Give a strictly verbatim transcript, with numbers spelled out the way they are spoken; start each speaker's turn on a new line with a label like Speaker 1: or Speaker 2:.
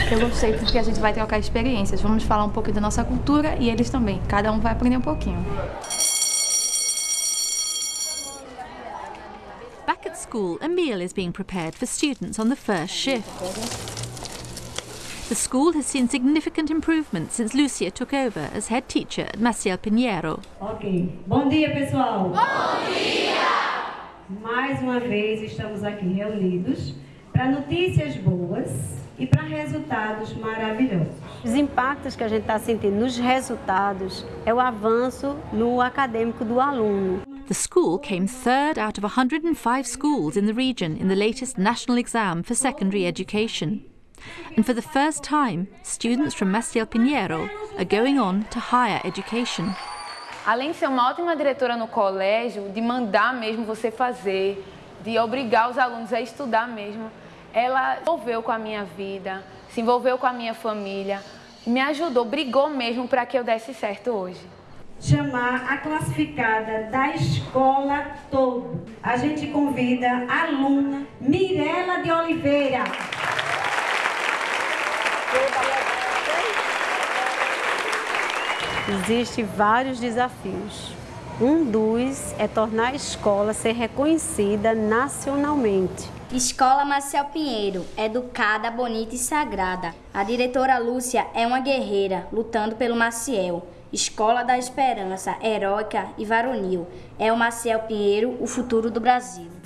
Speaker 1: Eu gostei porque a gente vai trocar experiências, vamos falar um pouco da nossa cultura e eles também, cada um vai aprender um pouquinho.
Speaker 2: Back at school, a meal is being prepared for students on the first shift. The school has seen significant improvement since Lucia took over as head teacher at Maciel Pinheiro.
Speaker 3: Ok. Bom dia, pessoal. Bom dia! Mais uma vez estamos aqui reunidos para notícias boas e para resultados maravilhosos. Os impactos que a gente está sentindo nos resultados é o avanço no acadêmico do aluno.
Speaker 2: The school came third out of one hundred five schools in the region in the latest national exam for secondary education. And for the first time, students from Maciel Pinheiro are going on to higher education.
Speaker 4: Além de ser uma ótima diretora no colégio, de mandar mesmo você fazer, de obrigar os alunos a estudar mesmo, ela se envolveu com a minha vida, se envolveu com a minha família, me ajudou, brigou mesmo para que eu desse certo hoje.
Speaker 3: Chamar a classificada da escola toda. A gente convida a aluna Mirela de Oliveira. Existem vários desafios. Um dos é tornar a escola ser reconhecida nacionalmente.
Speaker 5: Escola Maciel Pinheiro, educada, bonita e sagrada. A diretora Lúcia é uma guerreira, lutando pelo Maciel. Escola da Esperança, heróica e varonil. É o Maciel Pinheiro, o futuro do Brasil.